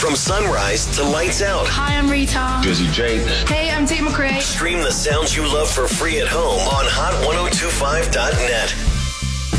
From sunrise to lights out. Hi, I'm Rita. Drizzy J. Hey, I'm Tate McRae. Stream the sounds you love for free at home on hot1025.net.